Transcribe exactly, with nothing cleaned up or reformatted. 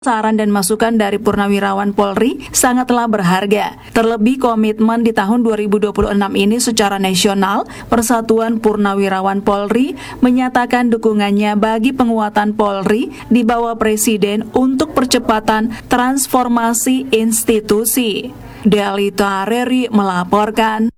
Saran dan masukan dari Purnawirawan Polri sangatlah berharga. Terlebih komitmen di tahun dua ribu dua puluh enam ini secara nasional, Persatuan Purnawirawan Polri menyatakan dukungannya bagi penguatan Polri di bawah Presiden untuk percepatan transformasi institusi. Delita Reri melaporkan.